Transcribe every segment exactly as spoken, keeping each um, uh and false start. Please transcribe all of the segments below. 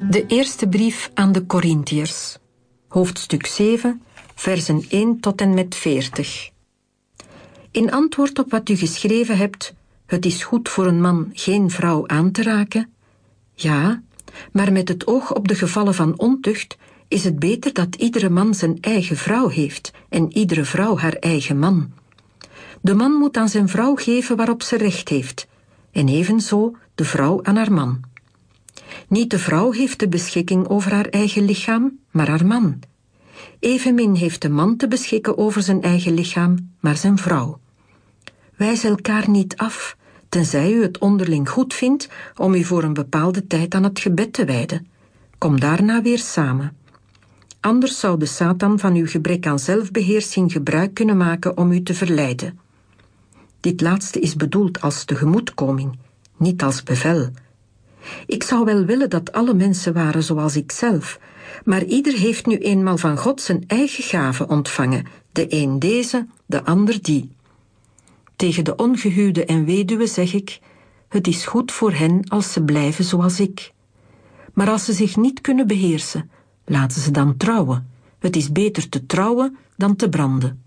De eerste brief aan de Korintiërs, hoofdstuk zeven, versen één tot en met veertig. In antwoord op wat u geschreven hebt, het is goed voor een man geen vrouw aan te raken. Ja, maar met het oog op de gevallen van ontucht is het beter dat iedere man zijn eigen vrouw heeft en iedere vrouw haar eigen man. De man moet aan zijn vrouw geven waarop ze recht heeft, en evenzo de vrouw aan haar man. Niet de vrouw heeft de beschikking over haar eigen lichaam, maar haar man. Evenmin heeft de man te beschikken over zijn eigen lichaam, maar zijn vrouw. Wijs elkaar niet af, tenzij u het onderling goed vindt om u voor een bepaalde tijd aan het gebed te wijden. Kom daarna weer samen. Anders zou de Satan van uw gebrek aan zelfbeheersing gebruik kunnen maken om u te verleiden. Dit laatste is bedoeld als tegemoetkoming, niet als bevel. Ik zou wel willen dat alle mensen waren zoals ikzelf, maar ieder heeft nu eenmaal van God zijn eigen gave ontvangen, de een deze, de ander die. Tegen de ongehuwde en weduwe zeg ik, het is goed voor hen als ze blijven zoals ik. Maar als ze zich niet kunnen beheersen, laten ze dan trouwen. Het is beter te trouwen dan te branden.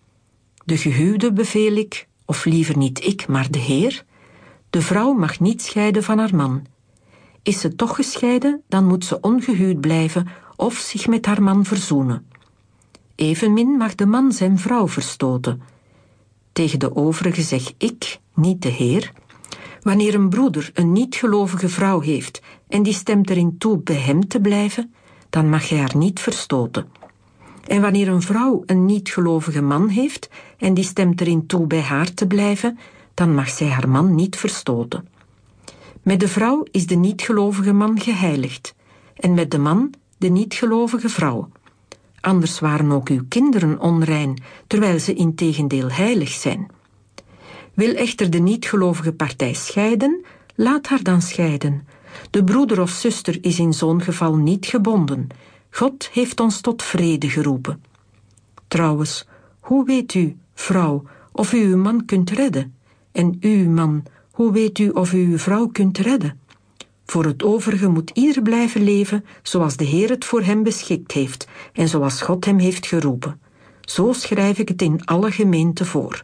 De gehuwde beveel ik, of liever niet ik, maar de Heer. De vrouw mag niet scheiden van haar man. Is ze toch gescheiden, dan moet ze ongehuwd blijven of zich met haar man verzoenen. Evenmin mag de man zijn vrouw verstoten. Tegen de overigen zeg ik, niet de Heer. Wanneer een broeder een niet-gelovige vrouw heeft en die stemt erin toe bij hem te blijven, dan mag hij haar niet verstoten. En wanneer een vrouw een niet-gelovige man heeft en die stemt erin toe bij haar te blijven, dan mag zij haar man niet verstoten. Met de vrouw is de niet-gelovige man geheiligd en met de man de niet-gelovige vrouw. Anders waren ook uw kinderen onrein, terwijl ze integendeel heilig zijn. Wil echter de niet-gelovige partij scheiden, laat haar dan scheiden. De broeder of zuster is in zo'n geval niet gebonden. God heeft ons tot vrede geroepen. Trouwens, hoe weet u, vrouw, of u uw man kunt redden? En u, man, hoe weet u of u uw vrouw kunt redden? Voor het overige moet ieder blijven leven zoals de Heer het voor hem beschikt heeft en zoals God hem heeft geroepen. Zo schrijf ik het in alle gemeenten voor.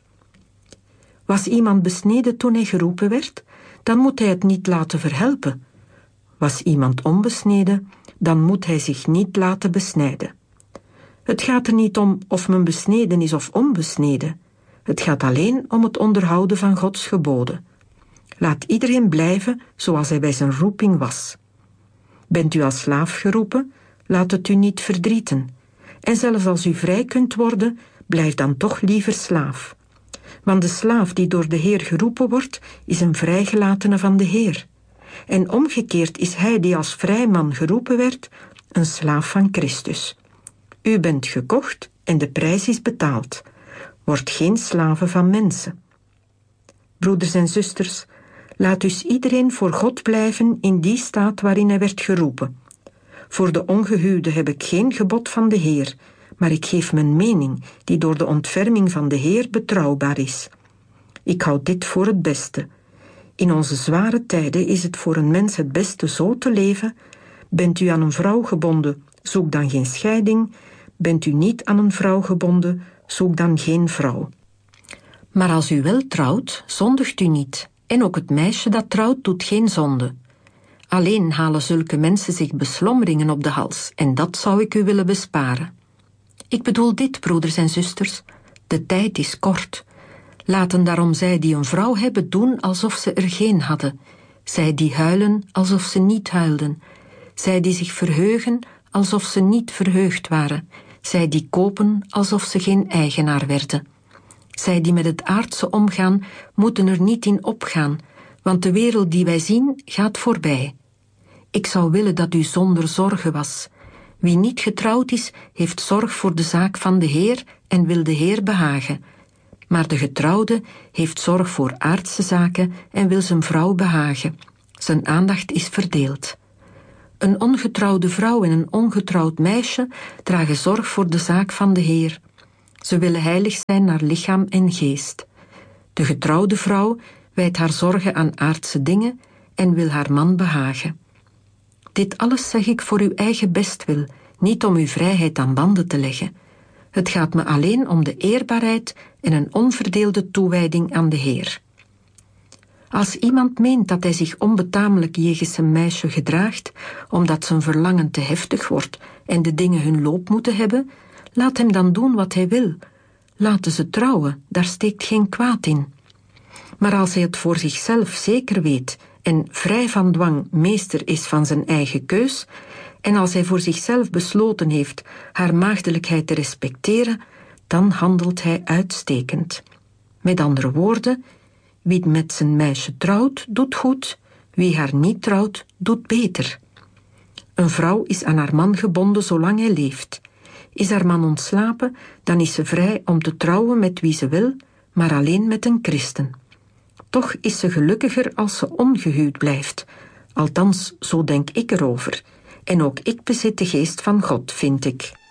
Was iemand besneden toen hij geroepen werd, dan moet hij het niet laten verhelpen. Was iemand onbesneden, dan moet hij zich niet laten besnijden. Het gaat er niet om of men besneden is of onbesneden. Het gaat alleen om het onderhouden van Gods geboden. Laat iedereen blijven zoals hij bij zijn roeping was. Bent u als slaaf geroepen, laat het u niet verdrieten. En zelfs als u vrij kunt worden, blijf dan toch liever slaaf. Want de slaaf die door de Heer geroepen wordt, is een vrijgelatene van de Heer. En omgekeerd is hij die als vrijman geroepen werd, een slaaf van Christus. U bent gekocht en de prijs is betaald. Word geen slaven van mensen. Broeders en zusters, laat dus iedereen voor God blijven in die staat waarin hij werd geroepen. Voor de ongehuwde heb ik geen gebod van de Heer, maar ik geef mijn mening, die door de ontferming van de Heer betrouwbaar is. Ik houd dit voor het beste. In onze zware tijden is het voor een mens het beste zo te leven. Bent u aan een vrouw gebonden, zoek dan geen scheiding. Bent u niet aan een vrouw gebonden, zoek dan geen vrouw. Maar als u wel trouwt, zondigt u niet. En ook het meisje dat trouwt doet geen zonde. Alleen halen zulke mensen zich beslommeringen op de hals, en dat zou ik u willen besparen. Ik bedoel dit, broeders en zusters, de tijd is kort. Laten daarom zij die een vrouw hebben doen alsof ze er geen hadden. Zij die huilen alsof ze niet huilden. Zij die zich verheugen alsof ze niet verheugd waren. Zij die kopen alsof ze geen eigenaar werden. Zij die met het aardse omgaan, moeten er niet in opgaan, want de wereld die wij zien gaat voorbij. Ik zou willen dat u zonder zorgen was. Wie niet getrouwd is, heeft zorg voor de zaak van de Heer en wil de Heer behagen. Maar de getrouwde heeft zorg voor aardse zaken en wil zijn vrouw behagen. Zijn aandacht is verdeeld. Een ongetrouwde vrouw en een ongetrouwd meisje dragen zorg voor de zaak van de Heer. Ze willen heilig zijn naar lichaam en geest. De getrouwde vrouw wijdt haar zorgen aan aardse dingen en wil haar man behagen. Dit alles zeg ik voor uw eigen bestwil, niet om uw vrijheid aan banden te leggen. Het gaat me alleen om de eerbaarheid en een onverdeelde toewijding aan de Heer. Als iemand meent dat hij zich onbetamelijk jegens zijn meisje gedraagt, omdat zijn verlangen te heftig wordt en de dingen hun loop moeten hebben, laat hem dan doen wat hij wil. Laten ze trouwen, daar steekt geen kwaad in. Maar als hij het voor zichzelf zeker weet en vrij van dwang meester is van zijn eigen keus, en als hij voor zichzelf besloten heeft haar maagdelijkheid te respecteren, dan handelt hij uitstekend. Met andere woorden, wie met zijn meisje trouwt, doet goed, wie haar niet trouwt, doet beter. Een vrouw is aan haar man gebonden zolang hij leeft. Is haar man ontslapen, dan is ze vrij om te trouwen met wie ze wil, maar alleen met een christen. Toch is ze gelukkiger als ze ongehuwd blijft. Althans, zo denk ik erover. En ook ik bezit de geest van God, vind ik.